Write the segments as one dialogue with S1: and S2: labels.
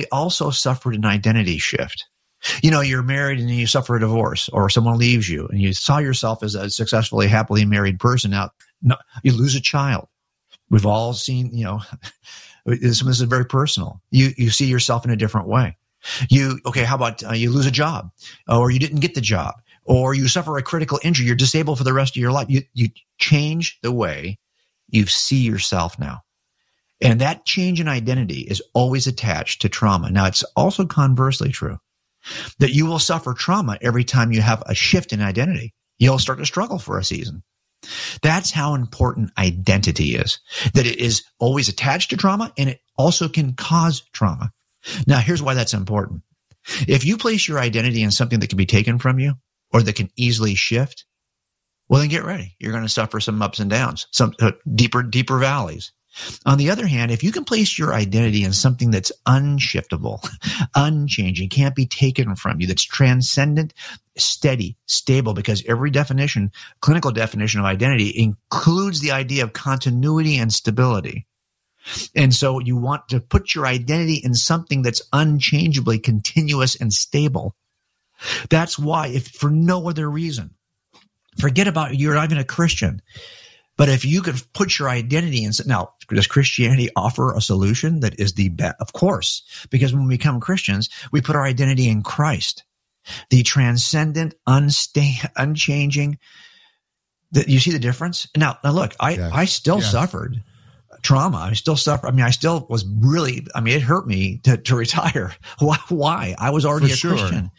S1: also suffered an identity shift. You know, you're married and you suffer a divorce, or someone leaves you and you saw yourself as a successfully, happily married person. Now, you lose a child. We've all seen, you know, this is very personal. You see yourself in a different way. How about you lose a job, or you didn't get the job, or you suffer a critical injury. You're disabled for the rest of your life. You change the way you see yourself now. And that change in identity is always attached to trauma. Now, it's also conversely true that you will suffer trauma every time you have a shift in identity. You'll start to struggle for a season. That's how important identity is, that it is always attached to trauma, and it also can cause trauma. Now, here's why that's important. If you place your identity in something that can be taken from you or that can easily shift, well, then get ready. You're going to suffer some ups and downs, some deeper valleys. On the other hand, if you can place your identity in something that's unshiftable, unchanging, can't be taken from you, that's transcendent, steady, stable, because every definition, clinical definition of identity includes the idea of continuity and stability. And so you want to put your identity in something that's unchangeably continuous and stable. That's why, if for no other reason, forget about you're not even a Christian. But if you could put your identity in, now, does Christianity offer a solution that is the best? Of course, because when we become Christians, we put our identity in Christ, the transcendent, unchanging. You see the difference? Now look, I still suffered trauma. I still suffer. I mean, I still was really, it hurt me to retire. Why? I was already Christian.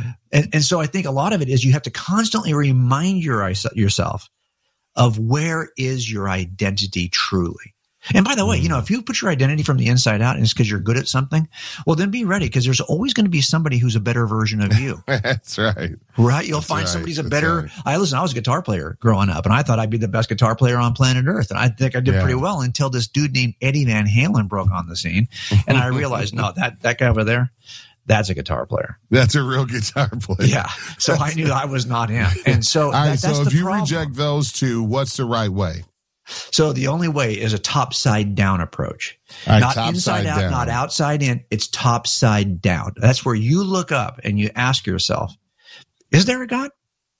S1: And so I think a lot of it is you have to constantly remind yourself of where is your identity truly. And by the way, you know, if you put your identity from the inside out and it's because you're good at something, well, then be ready, because there's always going to be somebody who's a better version of you.
S2: That's right.
S1: Right? You'll find somebody's a better. I was a guitar player growing up, and I thought I'd be the best guitar player on planet Earth. And I think I did pretty well until this dude named Eddie Van Halen broke on the scene. And I realized, no, that guy over there, that's a guitar player.
S2: That's a real guitar player.
S1: Yeah. So I knew I was not him. And so,
S2: all right,
S1: that's
S2: so if
S1: the
S2: you
S1: problem.
S2: reject those two, what's the right way?
S1: So the only way is a top side down approach.
S2: Right,
S1: not inside out, not outside in. It's top side down. That's where you look up and you ask yourself, is there a God?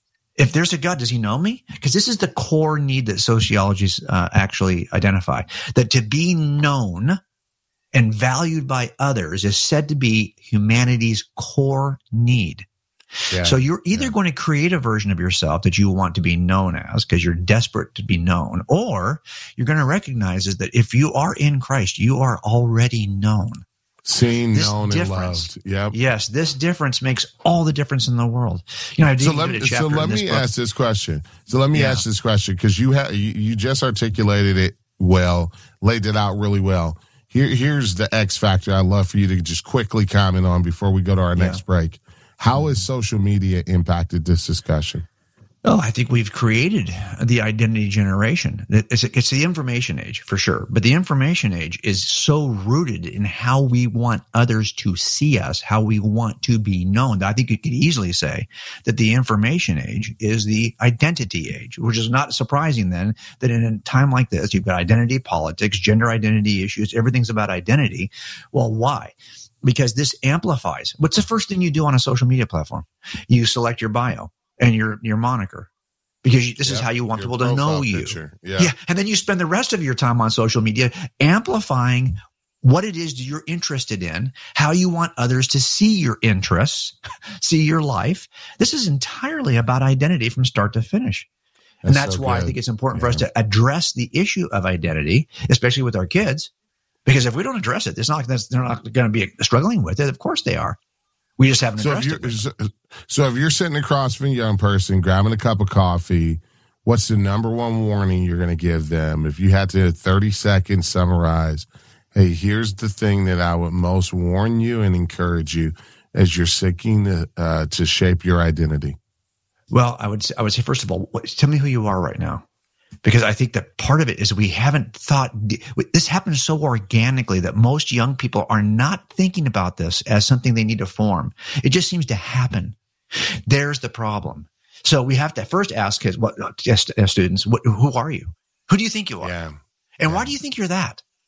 S1: If there's a God, does he know me? Because this is the core need that sociologists actually identify, that to be known and valued by others is said to be humanity's core need. Yeah, so you're either going to create a version of yourself that you want to be known as because you're desperate to be known, or you're going to recognize is that if you are in Christ, you are already known.
S2: Seen, known, and loved. Yep.
S1: Yes, this difference makes all the difference in the world. You know, let me
S2: ask this question. Ask this question, because you just articulated it well, laid it out really well. Here's the X factor I'd love for you to just quickly comment on before we go to our next break. How has social media impacted this discussion?
S1: Oh, I think we've created the identity generation. It's the information age for sure. But the information age is so rooted in how we want others to see us, how we want to be known. I think you could easily say that the information age is the identity age, which is not surprising then that in a time like this, you've got identity politics, gender identity issues, everything's about identity. Well, why? Because this amplifies. What's the first thing you do on a social media platform? You select your bio and your moniker, because this is how you want people to know you. Yeah. And then you spend the rest of your time on social media amplifying what it is you're interested in, how you want others to see your interests, see your life. This is entirely about identity from start to finish. And that's why I think it's important for us to address the issue of identity, especially with our kids. Because if we don't address it, it's not they're not going to be struggling with it. Of course they are. We just haven't addressed it.
S2: So if you're sitting across from a young person, grabbing a cup of coffee, what's the number one warning you're going to give them? If you had to 30 seconds summarize, hey, here's the thing that I would most warn you and encourage you as you're seeking to shape your identity. Well,
S1: I would say, first of all, tell me who you are right now. Because I think that part of it is we haven't thought – this happens so organically that most young people are not thinking about this as something they need to form. It just seems to happen. There's the problem. So we have to first ask students, who are you? Who do you think you are? And why do you think you're that?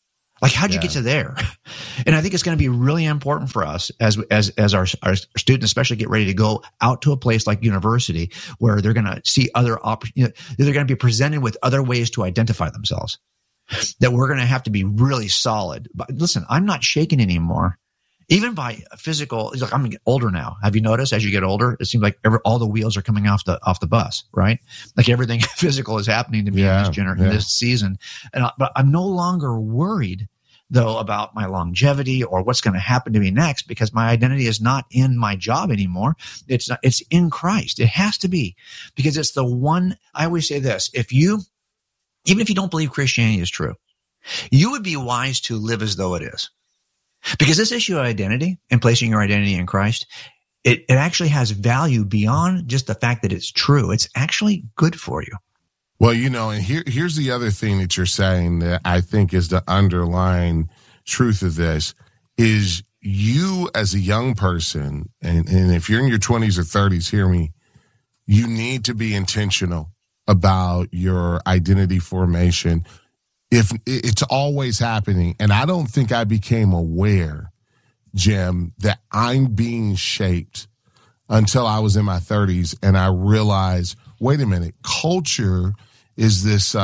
S1: Like, how'd you get to there? And I think it's going to be really important for us as our students, especially, get ready to go out to a place like university where they're going to see other opportunities. They're going to be presented with other ways to identify themselves, that we're going to have to be really solid. But listen, I'm not shaken anymore. Even by physical, it's like I'm getting older now. Have you noticed as you get older, it seems like all the wheels are coming off the bus, right? Like everything physical is happening to me in this season. But I'm no longer worried though about my longevity or what's going to happen to me next, because my identity is not in my job anymore. It's in Christ. It has to be, because it's the one. I always say this: even if you don't believe Christianity is true, you would be wise to live as though it is. Because this issue of identity and placing your identity in Christ, it actually has value beyond just the fact that it's true. It's actually good for you.
S2: Well, and here's the other thing that you're saying that I think is the underlying truth of this, is you as a young person, and if you're in your 20s or 30s, hear me, you need to be intentional about your identity formation. If it's always happening, and I don't think I became aware, Jim, that I'm being shaped until I was in my 30s, and I realized, wait a minute, culture is this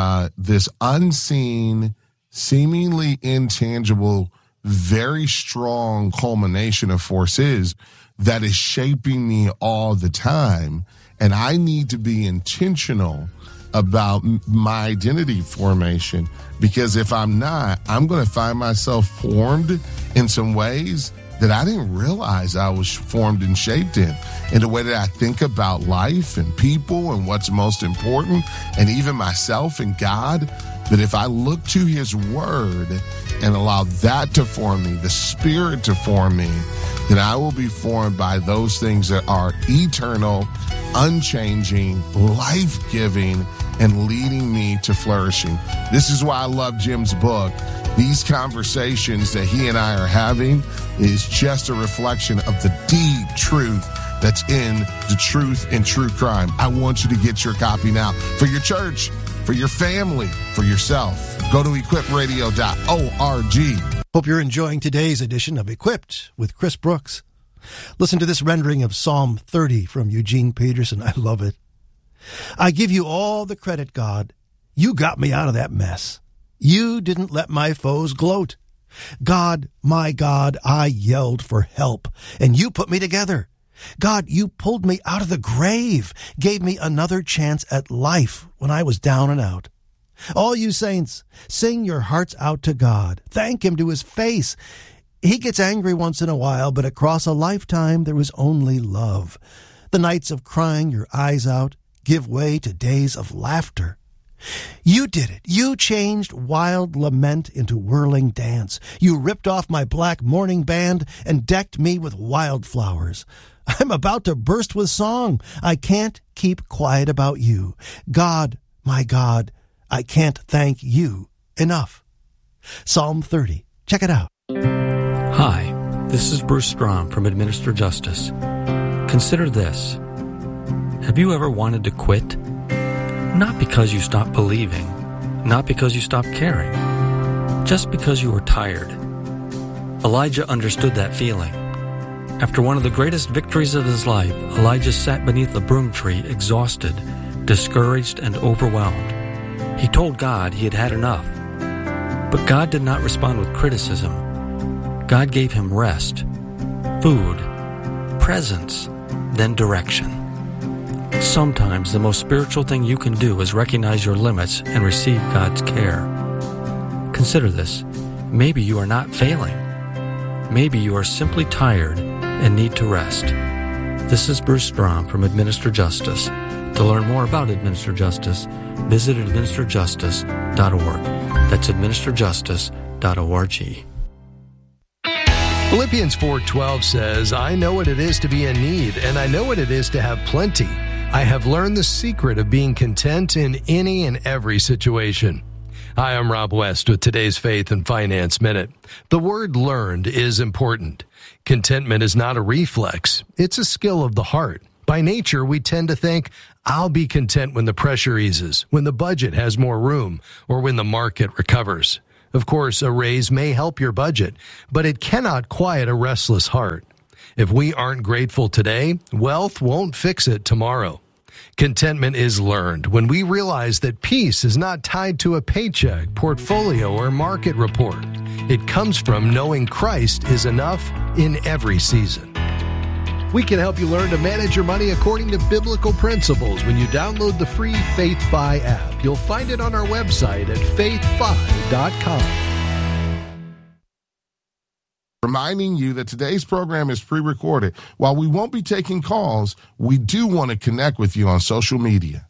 S2: unseen, seemingly intangible, very strong culmination of forces that is shaping me all the time, and I need to be intentional about my identity formation, because if I'm not, I'm going to find myself formed in some ways that I didn't realize I was formed and shaped in the way that I think about life and people and what's most important, and even myself and God. That if I look to his word and allow that to form me, the Spirit to form me, then I will be formed by those things that are eternal, unchanging, life-giving, and leading me to flourishing. This is why I love Jim's book. These conversations that he and I are having is just a reflection of the deep truth that's in the Truth in True Crime. I want you to get your copy now for your church, for your family, for yourself. Go to equipradio.org.
S3: Hope you're enjoying today's edition of Equipped with Chris Brooks. Listen to this rendering of Psalm 30 from Eugene Peterson. I love it. I give you all the credit, God. You got me out of that mess. You didn't let my foes gloat. God, my God, I yelled for help, and you put me together. God, you pulled me out of the grave, gave me another chance at life when I was down and out. All you saints, sing your hearts out to God. Thank him to his face. He gets angry once in a while, but across a lifetime there was only love. The nights of crying your eyes out give way to days of laughter. You did it. You changed wild lament into whirling dance. You ripped off my black mourning band and decked me with wildflowers. I'm about to burst with song. I can't keep quiet about you. God, my God, I can't thank you enough. Psalm 30. Check it out.
S4: Hi, this is Bruce Strom from Administer Justice. Consider this. Have you ever wanted to quit? Not because you stopped believing, not because you stopped caring, just because you were tired. Elijah understood that feeling. After one of the greatest victories of his life, Elijah sat beneath a broom tree, exhausted, discouraged, and overwhelmed. He told God he had had enough. But God did not respond with criticism. God gave him rest, food, presence, then direction. Sometimes the most spiritual thing you can do is recognize your limits and receive God's care. Consider this. Maybe you are not failing. Maybe you are simply tired and need to rest. This is Bruce Strom from Administer Justice. To learn more about Administer Justice, visit administerjustice.org. That's administerjustice.org.
S5: Philippians 4:12 says, I know what it is to be in need, and I know what it is to have plenty. I have learned the secret of being content in any and every situation. Hi, I'm Rob West with today's Faith and Finance Minute. The word learned is important. Contentment is not a reflex. It's a skill of the heart. By nature, we tend to think, I'll be content when the pressure eases, when the budget has more room, or when the market recovers. Of course, a raise may help your budget, but it cannot quiet a restless heart. If we aren't grateful today, wealth won't fix it tomorrow. Contentment is learned when we realize that peace is not tied to a paycheck, portfolio, or market report. It comes from knowing Christ is enough in every season. We can help you learn to manage your money according to biblical principles when you download the free FaithFi app. You'll find it on our website at faithfi.com.
S2: Reminding you that today's program is pre-recorded. While we won't be taking calls, we do want to connect with you on social media.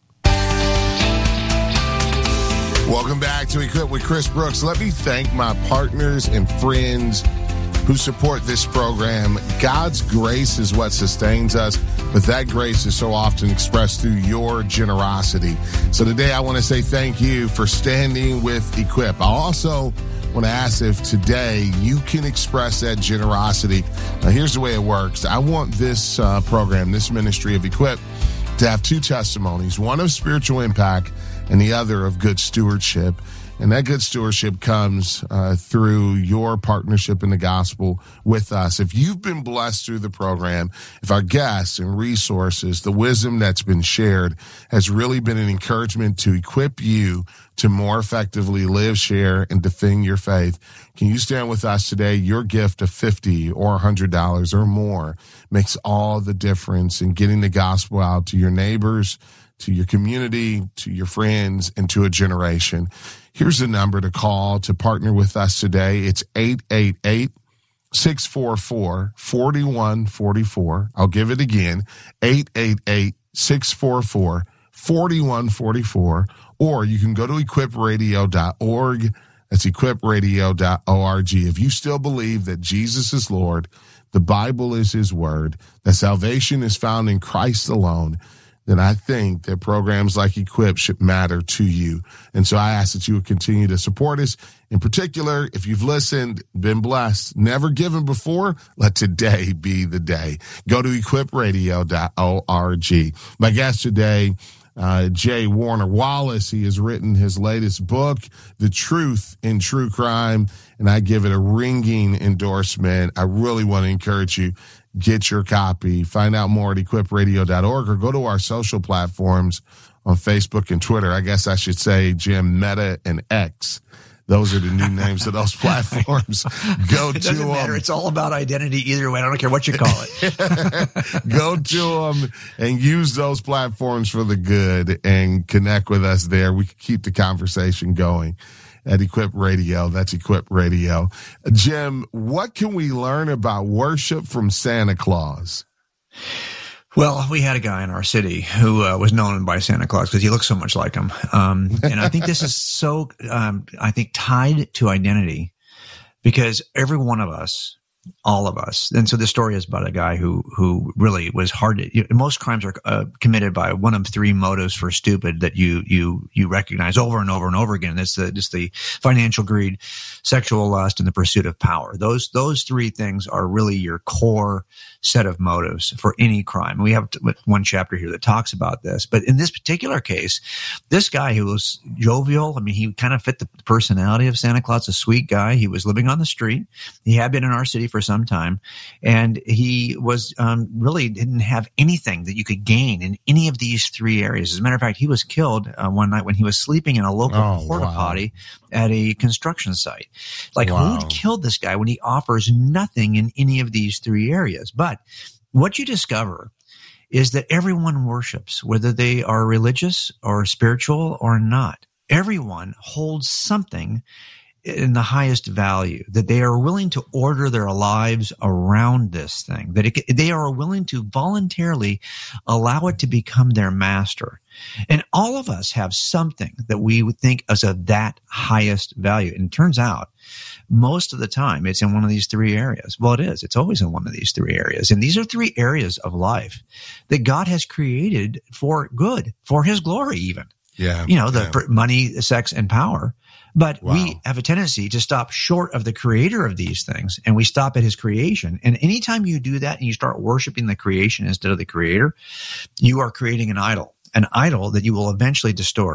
S2: Welcome back to Equip with Chris Brooks. Let me thank my partners and friends who support this program. God's grace is what sustains us, but that grace is so often expressed through your generosity. So today I want to say thank you for standing with Equip. I also want to ask if today you can express that generosity. Now, here's the way it works. I want this program, this ministry of Equip, to have two testimonies, one of spiritual impact and the other of good stewardship. And that good stewardship comes through your partnership in the gospel with us. If you've been blessed through the program, if our guests and resources, the wisdom that's been shared has really been an encouragement to equip you to more effectively live, share, and defend your faith, can you stand with us today? Your gift of $50 or $100 or more makes all the difference in getting the gospel out to your neighbors, to your community, to your friends, and to a generation. Here's the number to call to partner with us today. It's 888-644-4144. I'll give it again, 888-644-4144. Or you can go to equipradio.org. That's equipradio.org. If you still believe that Jesus is Lord, the Bible is his word, that salvation is found in Christ alone, then I think that programs like Equip should matter to you. And so I ask that you would continue to support us. In particular, if you've listened, been blessed, never given before, let today be the day. Go to equipradio.org. My guest today, J. Warner Wallace. He has written his latest book, The Truth in True Crime, and I give it a ringing endorsement. I really want to encourage you, get your copy. Find out more at equipradio.org or go to our social platforms on Facebook and Twitter. I guess I should say, Jim, Meta, and X. Those are the new names of those platforms. Go to them. It doesn't matter.
S1: It's all about identity either way. I don't care what you call it.
S2: Go to them and use those platforms for the good and connect with us there. We can keep the conversation going at Equip Radio. That's Equip Radio. Jim, what can we learn about worship from Santa Claus?
S1: Well, we had a guy in our city who was known by Santa Claus because he looked so much like him. And I think this is so, tied to identity because every one of us, all of us. And so this story is about a guy who really was hard to, most crimes are committed by one of three motives for stupid that you recognize over and over and over again. It's the financial greed, sexual lust, and the pursuit of power. Those three things are really your core set of motives for any crime. And we have one chapter here that talks about this. But in this particular case, this guy who was jovial, I mean, he kind of fit the personality of Santa Claus, a sweet guy. He was living on the street. He had been in our city for some time. And he was really didn't have anything that you could gain in any of these three areas. As a matter of fact, he was killed one night when he was sleeping in a local porta potty at a construction site. Who killed this guy when he offers nothing in any of these three areas? But what you discover is that everyone worships, whether they are religious or spiritual or not. Everyone holds something in the highest value, that they are willing to order their lives around this thing, that they are willing to voluntarily allow it to become their master. And all of us have something that we would think is of that highest value. And it turns out most of the time it's in one of these three areas. Well, it is. It's always in one of these three areas. And these are three areas of life that God has created for good, for his glory even.
S2: Yeah.
S1: Money, sex, and power. But we have a tendency to stop short of the creator of these things, and we stop at his creation. And anytime you do that and you start worshiping the creation instead of the creator, you are creating an idol that you will eventually distort.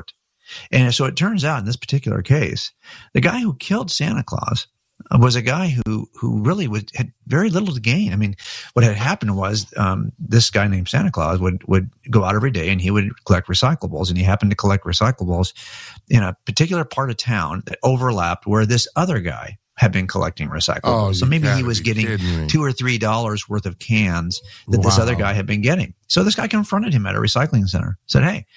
S1: And so it turns out in this particular case, the guy who killed Santa Claus was a guy who really had very little to gain. I mean, what had happened was this guy named Santa Claus would go out every day and he would collect recyclables, and he happened to collect recyclables in a particular part of town that overlapped where this other guy had been collecting recyclables.
S2: Oh,
S1: so maybe he was getting $2 or $3 worth of cans that this other guy had been getting. So this guy confronted him at a recycling center, said, "Hey,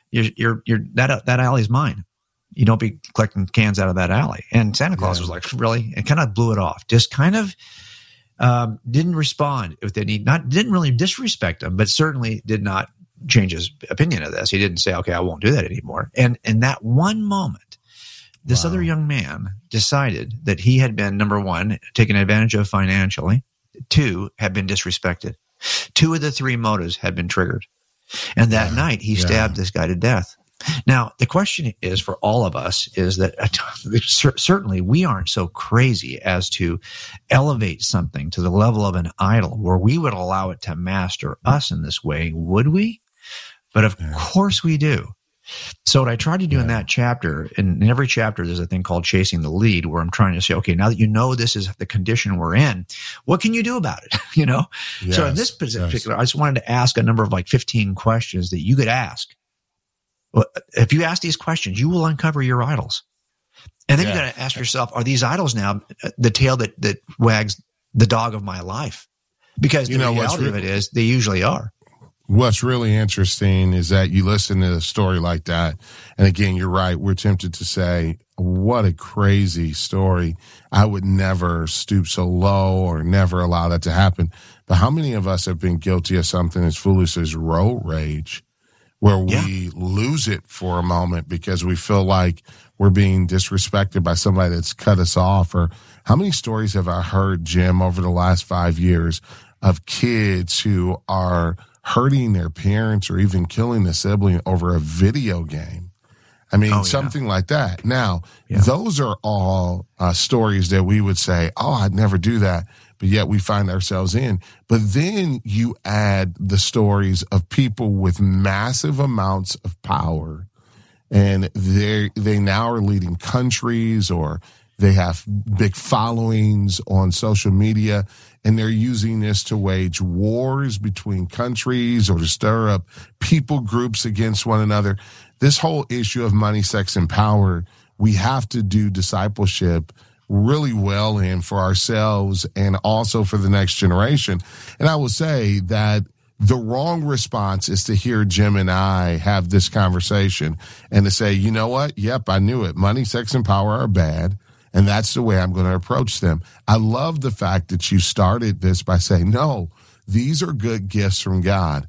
S1: that alley's mine. You don't be collecting cans out of that alley." And Santa Claus was like, "Really?" And kind of blew it off. Just kind of didn't respond with any, didn't really disrespect him, but certainly did not change his opinion of this. He didn't say, "Okay, I won't do that anymore." And in that one moment, this other young man decided that he had been, number one, taken advantage of financially. Two, had been disrespected. 2 of the 3 motives had been triggered. And that night, he stabbed this guy to death. Now, the question is for all of us is that certainly we aren't so crazy as to elevate something to the level of an idol where we would allow it to master us in this way, would we? But of course we do. So what I try to do in that chapter, in every chapter, there's a thing called Chasing the Lead, where I'm trying to say, okay, now that you know this is the condition we're in, what can you do about it? You know?
S2: Yes,
S1: so in this particular, I just wanted to ask a number of 15 questions that you could ask. Well, if you ask these questions, you will uncover your idols. And then you got to ask yourself, are these idols now the tail that wags the dog of my life? Because the reality of it is they usually are.
S2: What's really interesting is that you listen to a story like that, and again, you're right. We're tempted to say, what a crazy story. I would never stoop so low or never allow that to happen. But how many of us have been guilty of something as foolish as road rage, where we lose it for a moment because we feel like we're being disrespected by somebody that's cut us off? Or how many stories have I heard, Jim, over the last 5 years of kids who are hurting their parents or even killing a sibling over a video game? I mean, something like that. Now, those are all stories that we would say, oh, I'd never do that. But yet we find ourselves in. But then you add the stories of people with massive amounts of power, and they now are leading countries, or they have big followings on social media, and they're using this to wage wars between countries or to stir up people groups against one another. This whole issue of money, sex, and power, we have to do discipleship really well in for ourselves and also for the next generation. And I will say that the wrong response is to hear Jim and I have this conversation and to say, you know what? Yep, I knew it. Money, sex, and power are bad. And that's the way I'm going to approach them. I love the fact that you started this by saying, no, these are good gifts from God.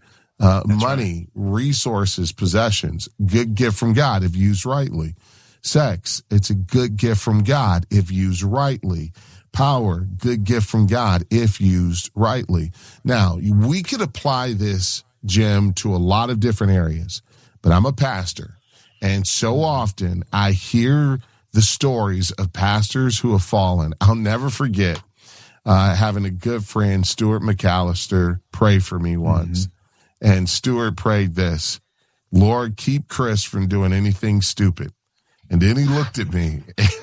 S2: Money, resources, possessions, good gift from God if used rightly. Sex, it's a good gift from God if used rightly. Power, good gift from God if used rightly. Now, we could apply this, Jim, to a lot of different areas, but I'm a pastor. And so often I hear the stories of pastors who have fallen. I'll never forget having a good friend, Stuart McAllister, pray for me once. And Stuart prayed this: Lord, keep Chris from doing anything stupid. And then he looked at me.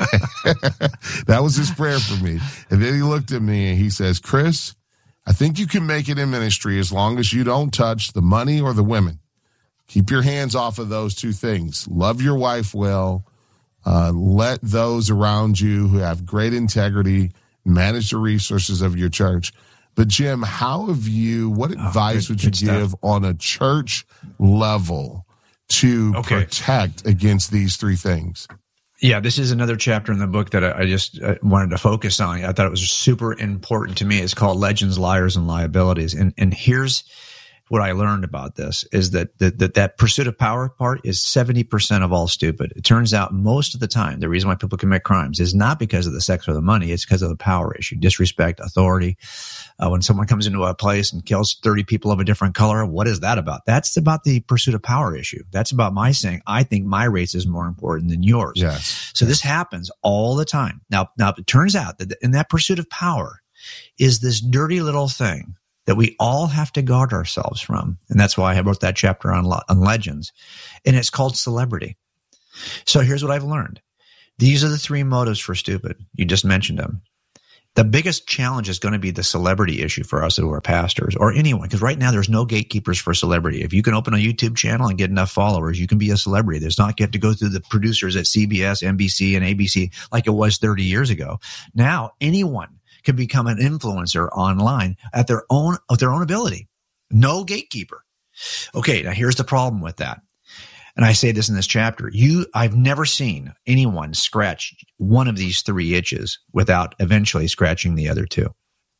S2: That was his prayer for me. And then he looked at me and he says, Chris, I think you can make it in ministry as long as you don't touch the money or the women. Keep your hands off of those 2 things. Love your wife well. Let those around you who have great integrity manage the resources of your church. But Jim, what advice would you give on a church level to protect against these 3 things?
S1: Yeah, this is another chapter in the book that I just wanted to focus on. I thought it was super important to me. It's called Legends, Liars, and Liabilities. And here's what I learned about this is that pursuit of power part is 70% of all stupid. It turns out most of the time, the reason why people commit crimes is not because of the sex or the money. It's because of the power issue, disrespect, authority. When someone comes into a place and kills 30 people of a different color, what is that about? That's about the pursuit of power issue. That's about my saying, I think my race is more important than yours.
S2: Yes.
S1: So this happens all the time. Now it turns out that in that pursuit of power is this dirty little thing that we all have to guard ourselves from. And that's why I wrote that chapter on legends. And it's called celebrity. So here's what I've learned. These are the 3 motives for stupid. You just mentioned them. The biggest challenge is going to be the celebrity issue for us who are pastors or anyone, because right now there's no gatekeepers for celebrity. If you can open a YouTube channel and get enough followers, you can be a celebrity. There's not get to go through the producers at CBS, NBC, and ABC like it was 30 years ago. Now anyone can become an influencer online at their own ability. No gatekeeper. Okay, now here's the problem with that. And I say this in this chapter. I've never seen anyone scratch one of these 3 itches without eventually scratching the other 2.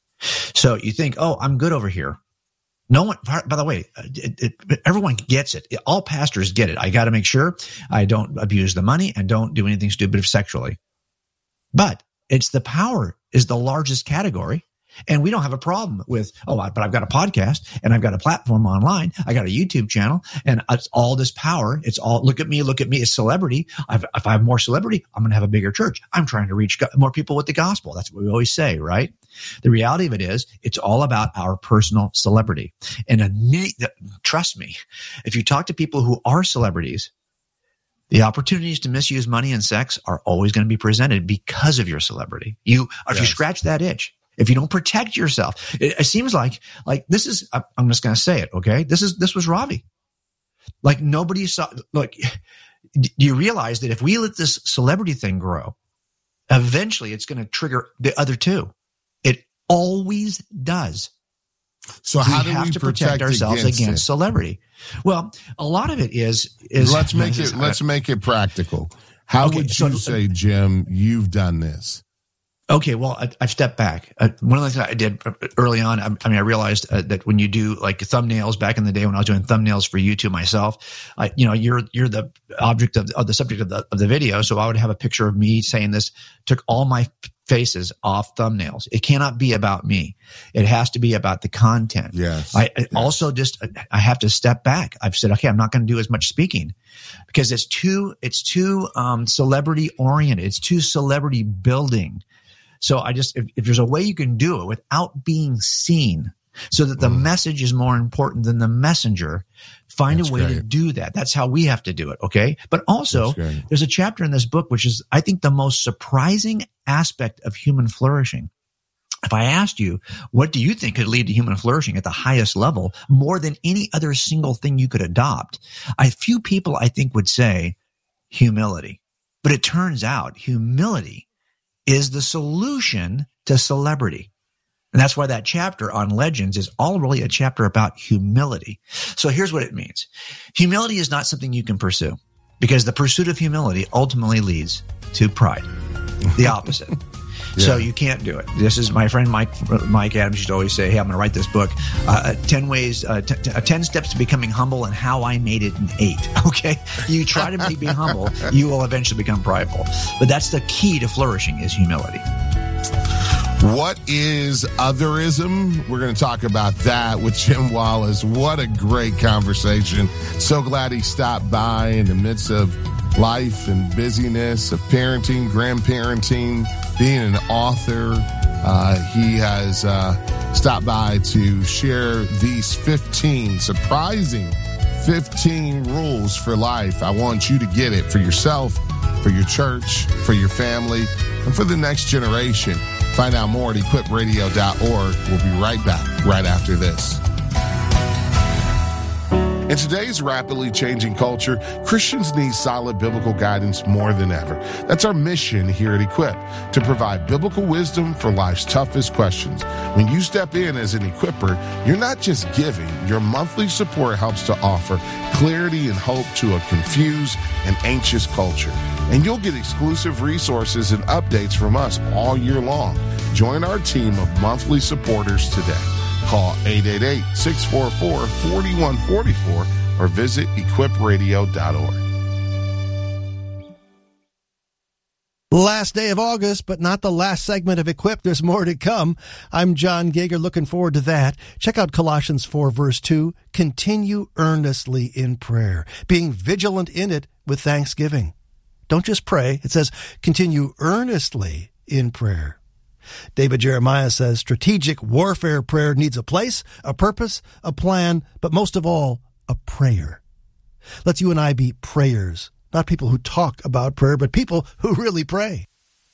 S1: So you think, oh, I'm good over here. No one, by the way, everyone gets it. All pastors get it. I got to make sure I don't abuse the money and don't do anything stupid sexually. But it's the power is the largest category. And we don't have a problem with, but I've got a podcast and I've got a platform online. I got a YouTube channel and it's all this power. It's all, look at me. It's celebrity. If I have more celebrity, I'm going to have a bigger church. I'm trying to reach more people with the gospel. That's what we always say, right? The reality of it is it's all about our personal celebrity. And trust me, if you talk to people who are celebrities, the opportunities to misuse money and sex are always going to be presented because of your celebrity. If you scratch that itch, if you don't protect yourself, it seems like this is, I'm just going to say it. Okay. This was Ravi. Like nobody saw, look, do you realize that if we let this celebrity thing grow, eventually it's going to trigger the other 2. It always does.
S2: So how do we
S1: have to protect ourselves against celebrity? Well, a lot of it is
S2: let's make it practical. How would you say, Jim, you've done this?
S1: Okay, well, I've stepped back. One of the things I did early on, I realized that when you do like thumbnails back in the day when I was doing thumbnails for YouTube myself, you're the object of the subject of the video. So I would have a picture of me saying this, took all my faces off thumbnails. It cannot be about me. It has to be about the content.
S2: Yes.
S1: I have to step back. I've said, okay, I'm not going to do as much speaking because it's too celebrity oriented. It's too celebrity building. So if there's a way you can do it without being seen so that the message is more important than the messenger, find a way to do that. That's how we have to do it. Okay. But also there's a chapter in this book, which is, I think, the most surprising aspect of human flourishing. If I asked you, what do you think could lead to human flourishing at the highest level more than any other single thing you could adopt? Few people, I think, would say humility, but it turns out humility is the solution to celebrity. And that's why that chapter on legends is all really a chapter about humility. So here's what it means. Humility is not something you can pursue because the pursuit of humility ultimately leads to pride, the opposite. Yeah. So you can't do it. This is my friend Mike Adams used to always say, hey, I'm going to write this book, 10 steps to becoming humble and how I made it in 8. Okay. You try to be humble, you will eventually become prideful. But that's the key to flourishing is humility.
S2: What is otherism? We're going to talk about that with Jim Wallis. What a great conversation. So glad he stopped by in the midst of life and busyness of parenting, grandparenting, being an author. He has stopped by to share these 15 surprising 15 rules for life. I want you to get it for yourself, for your church, for your family, and for the next generation. Find out more at equipradio.org. We'll be right back right after this. In today's rapidly changing culture, Christians need solid biblical guidance more than ever. That's our mission here at Equip, to provide biblical wisdom for life's toughest questions. When you step in as an equipper, you're not just giving. Your monthly support helps to offer clarity and hope to a confused and anxious culture. And you'll get exclusive resources and updates from us all year long. Join our team of monthly supporters today. Call 888-644-4144 or visit equipradio.org.
S3: Last day of August, but not the last segment of Equip. There's more to come. I'm John Gager, looking forward to that. Check out Colossians 4, verse 2. Continue earnestly in prayer, being vigilant in it with thanksgiving. Don't just pray. It says continue earnestly in prayer. David Jeremiah says strategic warfare prayer needs a place, a purpose, a plan, but most of all, a prayer. Let's you and I be prayers, Not people who talk about prayer, but people who really pray.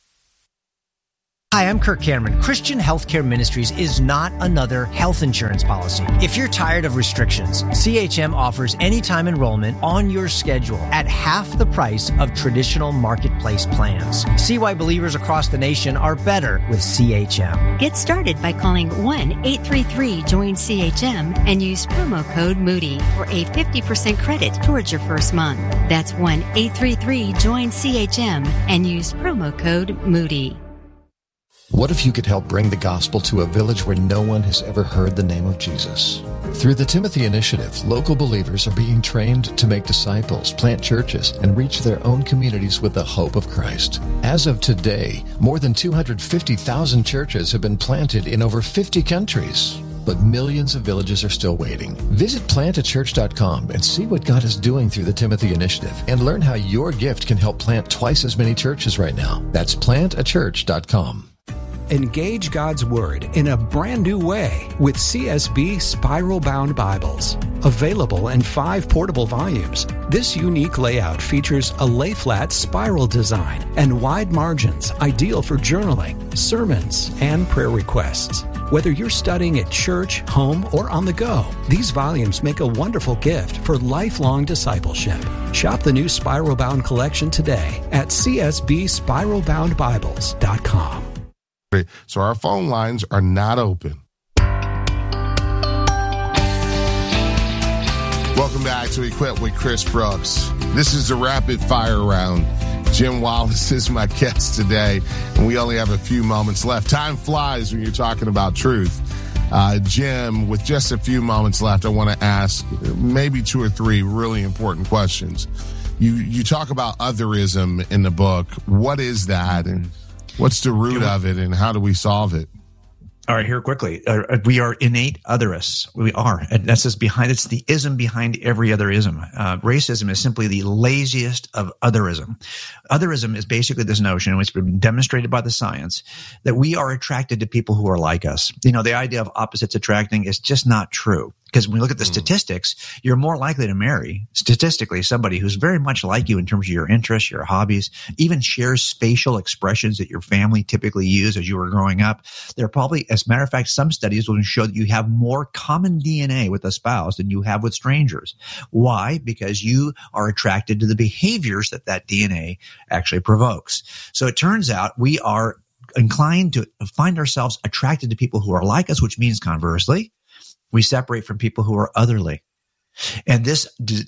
S6: Hi, I'm Kirk Cameron. Christian Healthcare Ministries is not another health insurance policy. If you're tired of restrictions, CHM offers anytime enrollment on your schedule at half the price of traditional marketplace plans. See why believers across the nation are better with CHM.
S7: Get started by calling 1-833-JOIN-CHM and use promo code Moody for a 50% credit towards your first month. That's 1-833-JOIN-CHM and use promo code Moody.
S8: What if you could help bring the gospel to a village where no one has ever heard the name of Jesus? Through the Timothy Initiative, local believers are being trained to make disciples, plant churches, and reach their own communities with the hope of Christ. As of today, more than 250,000 churches have been planted in over 50 countries. But millions of villages are still waiting. Visit plantachurch.com and see what God is doing through the Timothy Initiative and learn how your gift can help plant twice as many churches right now. That's plantachurch.com.
S9: Engage God's Word in a brand new way with CSB Spiral Bound Bibles. Available in 5 portable volumes, this unique layout features a lay-flat spiral design and wide margins, ideal for journaling, sermons, and prayer requests. Whether you're studying at church, home, or on the go, these volumes make a wonderful gift for lifelong discipleship. Shop the new Spiral Bound collection today at csbspiralboundbibles.com.
S2: So our phone lines are not open. Welcome back to Equip with Chris Brooks. This is the rapid fire round. Jim Wallace is my guest today, and we only have a few moments left. Time flies when you're talking about truth. Jim, with just a few moments left, I want to ask maybe 2 or 3 really important questions. You talk about otherism in the book. What is that, and what's the root of it, and how do we solve it?
S1: All right, here quickly. We are innate otherists. We are. And that's just behind, it's the ism behind every other ism. Racism is simply the laziest of otherism. Otherism is basically this notion, which has been demonstrated by the science, that we are attracted to people who are like us. You know, the idea of opposites attracting is just not true. Because when we look at the statistics, you're more likely to marry, statistically, somebody who's very much like you in terms of your interests, your hobbies, even shares spatial expressions that your family typically used as you were growing up. They're probably, as a matter of fact, some studies will show that you have more common DNA with a spouse than you have with strangers. Why? Because you are attracted to the behaviors that that DNA actually provokes. So it turns out we are inclined to find ourselves attracted to people who are like us, which means conversely, we separate from people who are otherly. And this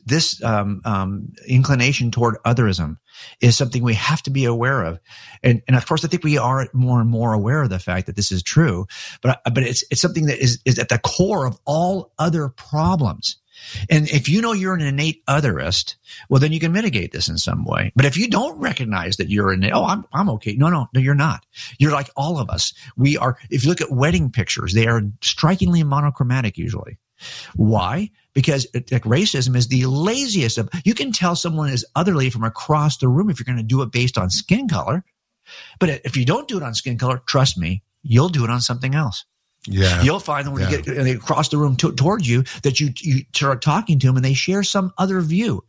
S1: inclination toward otherism is something we have to be aware of. And of course, I think we are more and more aware of the fact that this is true, but it's something that is at the core of all other problems. And if you know you're an innate otherist, well, then you can mitigate this in some way. But if you don't recognize that you're I'm okay. No, you're not. You're like all of us. We are, if you look at wedding pictures, they are strikingly monochromatic usually. Why? Because racism is the laziest of, you can tell someone is otherly from across the room if you're going to do it based on skin color. But if you don't do it on skin color, trust me, you'll do it on something else.
S2: Yeah,
S1: you'll find that when you get across the room towards you, that you start talking to them and they share some other view.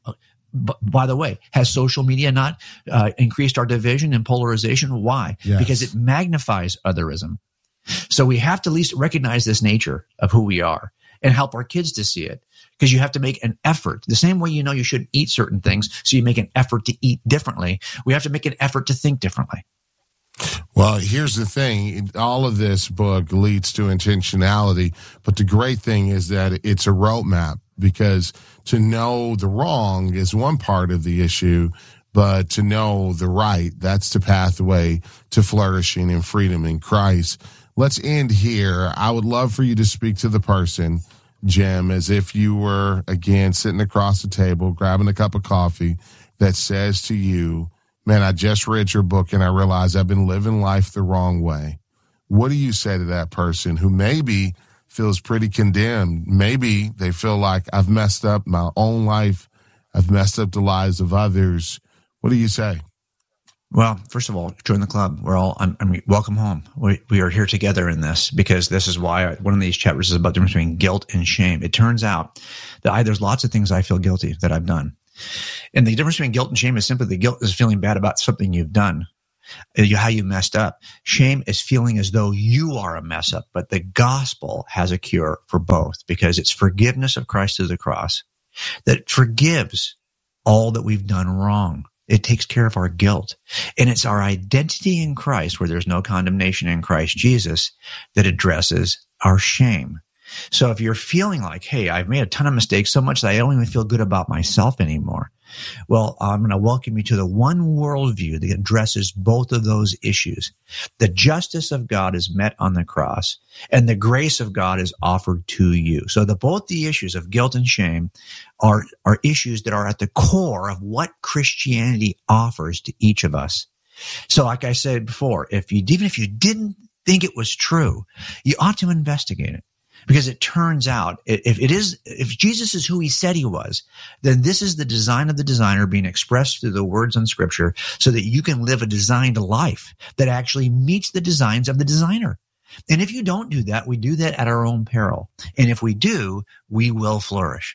S1: By the way, has social media not increased our division and polarization? Why?
S2: Yes.
S1: Because it magnifies otherism. So we have to at least recognize this nature of who we are and help our kids to see it. Because you have to make an effort. The same way you know you shouldn't eat certain things, so you make an effort to eat differently. We have to make an effort to think differently.
S2: Well, here's the thing. All of this book leads to intentionality, but the great thing is that it's a roadmap, because to know the wrong is one part of the issue, but to know the right, that's the pathway to flourishing and freedom in Christ. Let's end here. I would love for you to speak to the person, Jim, as if you were, again, sitting across the table, grabbing a cup of coffee, that says to you, man, I just read your book and I realize I've been living life the wrong way. What do you say to that person who maybe feels pretty condemned? Maybe they feel like I've messed up my own life. I've messed up the lives of others. What do you say?
S1: Well, first of all, join the club. We're all, welcome home. We are here together in this, because this is why one of these chapters is about the difference between guilt and shame. It turns out that there's lots of things I feel guilty that I've done. And the difference between guilt and shame is simply the guilt is feeling bad about something you've done, how you messed up. Shame is feeling as though you are a mess up, but the gospel has a cure for both, because it's forgiveness of Christ through the cross that forgives all that we've done wrong. It takes care of our guilt. And it's our identity in Christ, where there's no condemnation in Christ Jesus, that addresses our shame. So if you're feeling like, hey, I've made a ton of mistakes, so much that I don't even feel good about myself anymore, well, I'm going to welcome you to the one worldview that addresses both of those issues. The justice of God is met on the cross, and the grace of God is offered to you. So both the issues of guilt and shame are issues that are at the core of what Christianity offers to each of us. So like I said before, even if you didn't think it was true, you ought to investigate it. Because it turns out, if Jesus is who he said he was, then this is the design of the designer being expressed through the words in Scripture, so that you can live a designed life that actually meets the designs of the designer. And if you don't do that, we do that at our own peril. And if we do, we will flourish.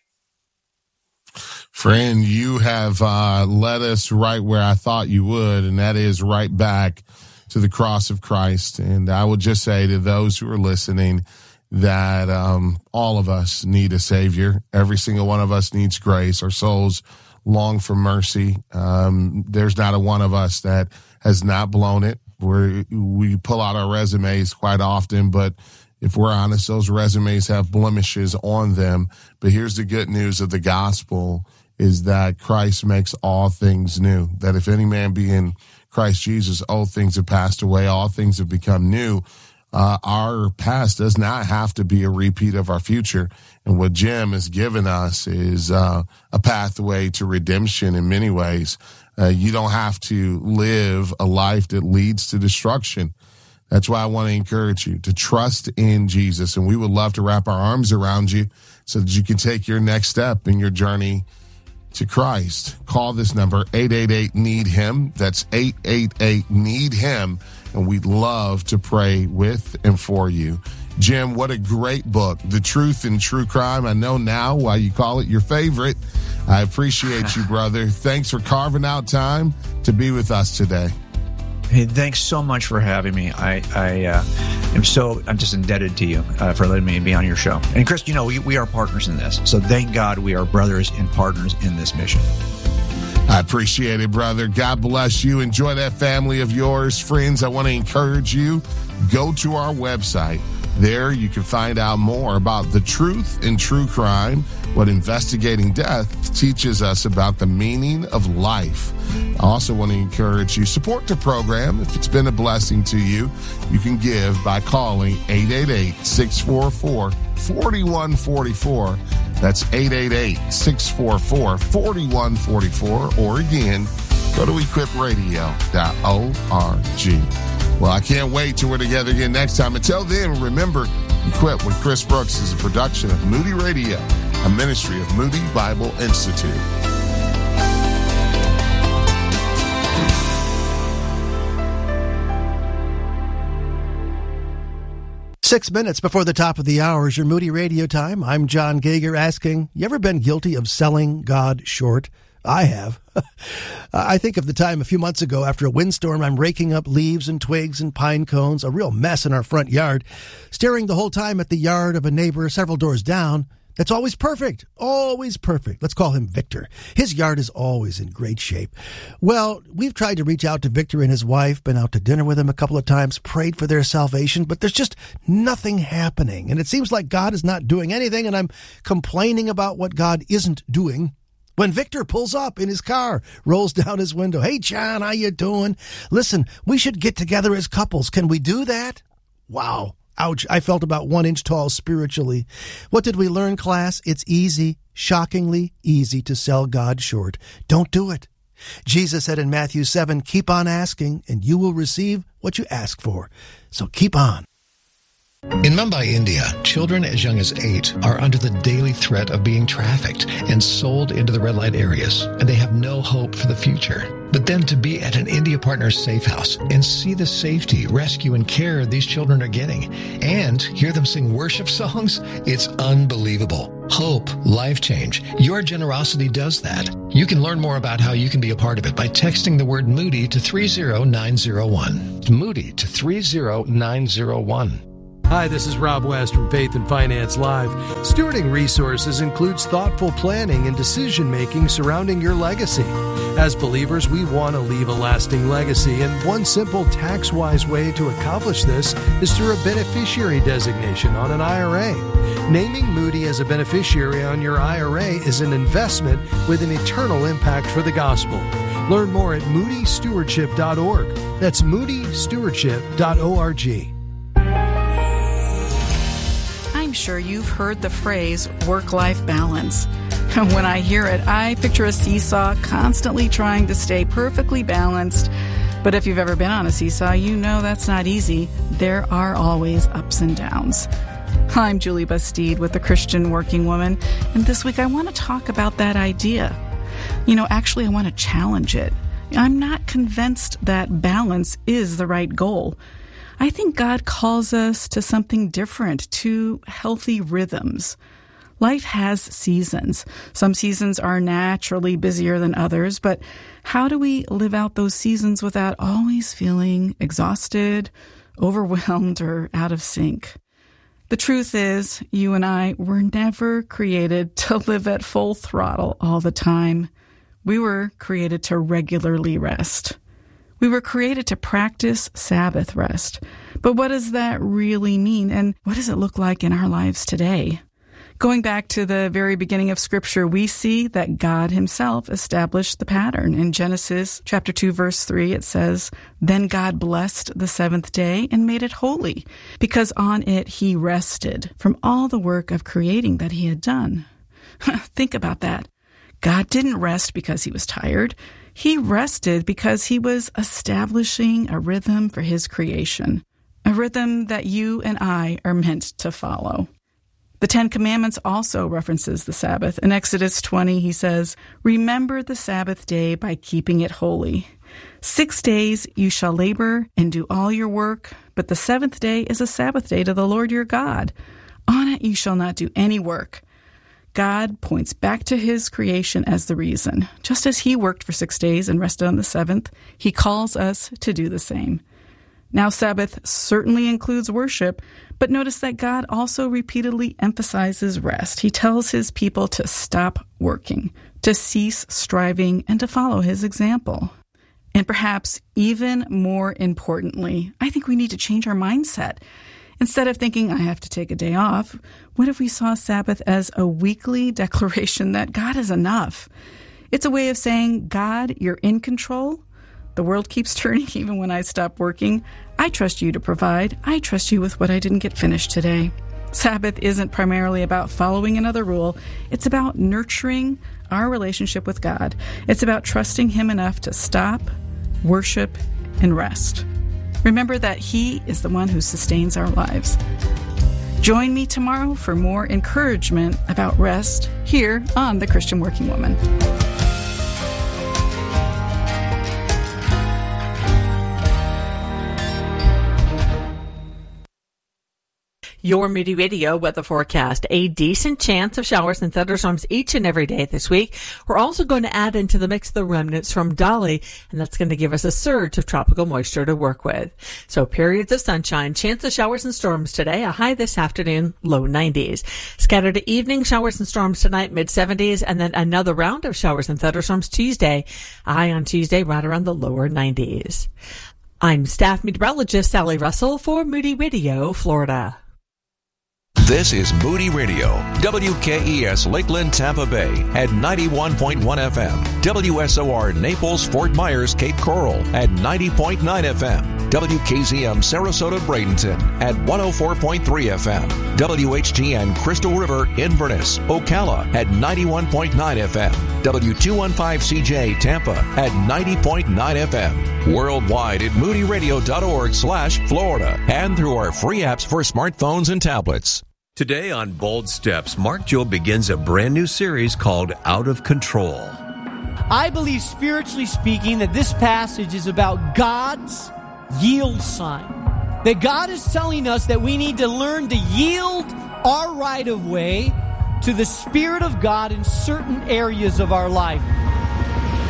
S2: Friend, you have led us right where I thought you would, and that is right back to the cross of Christ. And I would just say to those who are listening that all of us need a Savior. Every single one of us needs grace. Our souls long for mercy. There's not a one of us that has not blown it. We pull out our resumes quite often, but if we're honest, those resumes have blemishes on them. But here's the good news of the gospel, is that Christ makes all things new. That if any man be in Christ Jesus, old things have passed away, all things have become new. Our past does not have to be a repeat of our future. And what Jim has given us is a pathway to redemption in many ways. You don't have to live a life that leads to destruction. That's why I want to encourage you to trust in Jesus. And we would love to wrap our arms around you so that you can take your next step in your journey to Christ. Call this number, 888-NEED-HIM. That's 888-NEED-HIM. And we'd love to pray with and for you. Jim, what a great book, The Truth in True Crime. I know now why you call it your favorite. I appreciate you, brother. Thanks for carving out time to be with us today.
S1: Hey, thanks so much for having me. I'm just indebted to you for letting me be on your show. And Chris, we are partners in this. So thank God we are brothers and partners in this mission.
S2: I appreciate it, brother. God bless you. Enjoy that family of yours. Friends, I want to encourage you, go to our website. There you can find out more about the truth in true crime, what investigating death teaches us about the meaning of life. I also want to encourage you, support the program. If it's been a blessing to you, you can give by calling 888-644-4144. That's 888-644-4144. Or again, go to equipradio.org. Well, I can't wait till we're together again next time. Until then, remember, Equip with Chris Brooks is a production of Moody Radio, a ministry of Moody Bible Institute.
S3: Six minutes before the top of the hour is your Moody Radio time. I'm John Gager asking, you ever been guilty of selling God short? I have. I think of the time a few months ago after a windstorm, I'm raking up leaves and twigs and pine cones, a real mess in our front yard, staring the whole time at the yard of a neighbor several doors down. That's always perfect. Always perfect. Let's call him Victor. His yard is always in great shape. Well, we've tried to reach out to Victor and his wife, been out to dinner with him a couple of times, prayed for their salvation, but there's just nothing happening. And it seems like God is not doing anything, and I'm complaining about what God isn't doing. When Victor pulls up in his car, rolls down his window, "Hey, John, how you doing? Listen, we should get together as couples. Can we do that?" Wow. Ouch. I felt about 1 inch tall spiritually. What did we learn, class? It's easy, shockingly easy to sell God short. Don't do it. Jesus said in Matthew 7, keep on asking, and you will receive what you ask for. So keep on.
S8: In Mumbai, India, children as young as 8 are under the daily threat of being trafficked and sold into the red light areas, and they have no hope for the future. But then to be at an India Partners safe house and see the safety, rescue, and care these children are getting, and hear them sing worship songs, it's unbelievable. Hope, life change. Your generosity does that. You can learn more about how you can be a part of it by texting the word Moody to 30901. Moody to 30901.
S5: Hi, this is Rob West from Faith and Finance Live. Stewarding resources includes thoughtful planning and decision-making surrounding your legacy. As believers, we want to leave a lasting legacy, and one simple tax-wise way to accomplish this is through a beneficiary designation on an IRA. Naming Moody as a beneficiary on your IRA is an investment with an eternal impact for the gospel. Learn more at moodystewardship.org. That's moodystewardship.org.
S10: I'm sure you've heard the phrase work-life balance. When I hear it, I picture a seesaw constantly trying to stay perfectly balanced. But if you've ever been on a seesaw, you know that's not easy. There are always ups and downs. I'm Julie Bastide with the Christian Working Woman, and this week I want to talk about that idea. Actually, I want to challenge it. I'm not convinced that balance is the right goal. I think God calls us to something different, to healthy rhythms. Life has seasons. Some seasons are naturally busier than others, but how do we live out those seasons without always feeling exhausted, overwhelmed, or out of sync? The truth is, you and I were never created to live at full throttle all the time. We were created to regularly rest. We were created to practice Sabbath rest. But what does that really mean, and what does it look like in our lives today? Going back to the very beginning of Scripture, we see that God himself established the pattern. In Genesis chapter 2, verse 3, it says, "Then God blessed the seventh day and made it holy, because on it he rested from all the work of creating that he had done." Think about that. God didn't rest because he was tired. He rested because he was establishing a rhythm for his creation, a rhythm that you and I are meant to follow. The Ten Commandments also references the Sabbath. In Exodus 20, he says, "Remember the Sabbath day by keeping it holy. 6 days you shall labor and do all your work, but the seventh day is a Sabbath day to the Lord your God. On it you shall not do any work." God points back to his creation as the reason. Just as he worked for 6 days and rested on the seventh, he calls us to do the same. Now, Sabbath certainly includes worship, but notice that God also repeatedly emphasizes rest. He tells his people to stop working, to cease striving, and to follow his example. And perhaps even more importantly, I think we need to change our mindset. Instead of thinking, I have to take a day off, what if we saw Sabbath as a weekly declaration that God is enough? It's a way of saying, God, you're in control. The world keeps turning even when I stop working. I trust you to provide. I trust you with what I didn't get finished today. Sabbath isn't primarily about following another rule. It's about nurturing our relationship with God. It's about trusting him enough to stop, worship, and rest. Remember that he is the one who sustains our lives. Join me tomorrow for more encouragement about rest here on The Christian Working Woman.
S11: Your Moody Radio weather forecast. A decent chance of showers and thunderstorms each and every day this week. We're also going to add into the mix the remnants from Dolly, and that's going to give us a surge of tropical moisture to work with. So periods of sunshine, chance of showers and storms today, a high this afternoon, low 90s. Scattered evening showers and storms tonight, mid 70s, and then another round of showers and thunderstorms Tuesday, a high on Tuesday right around the lower 90s. I'm staff meteorologist Sally Russell for Moody Radio, Florida.
S12: This is Moody Radio, WKES Lakeland, Tampa Bay at 91.1 FM, WSOR Naples, Fort Myers, Cape Coral at 90.9 FM, WKZM Sarasota, Bradenton at 104.3 FM, WHTN Crystal River, Inverness, Ocala at 91.9 FM, W215CJ Tampa at 90.9 FM. Worldwide at moodyradio.org/Florida and through our free apps for smartphones and tablets.
S13: Today on Bold Steps, Mark Joe begins a brand new series called Out of Control.
S14: I believe, spiritually speaking, that this passage is about God's yield sign. That God is telling us that we need to learn to yield our right of way to the Spirit of God in certain areas of our life.